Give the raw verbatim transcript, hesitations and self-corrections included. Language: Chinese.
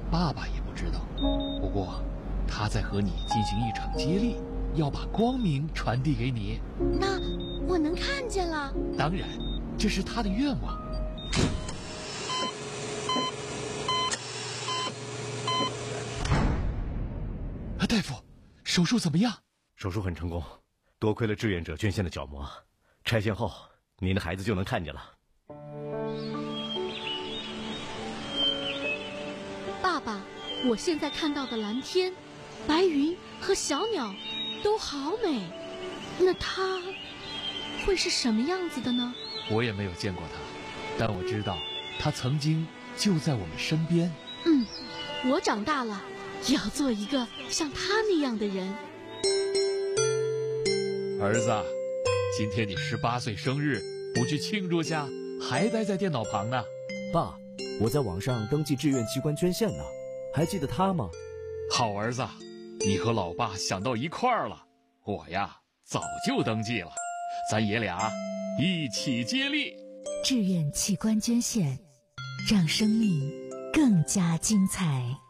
爸爸也不知道。不过，他在和你进行一场接力，要把光明传递给你。 那我能看见了？ 当然，这是他的愿望。啊，大夫，手术怎么样？ 手术很成功，多亏了志愿者捐献的角膜，拆线后您的孩子就能看见了。 爸爸，我现在看到的蓝天、白云和小鸟都好美，那它会是什么样子的呢？ 我也没有见过它，但我知道它曾经就在我们身边。 嗯，我长大了也要做一个像他那样的人。 儿子，今天你十八岁生日，不去庆祝下，还待在电脑旁呢。 爸，我在网上登记志愿器官捐献呢，还记得他吗？ 好儿子，你和老爸想到一块儿了。我呀，早就登记了，咱爷俩一起接力。 志愿器官捐献，让生命更加精彩。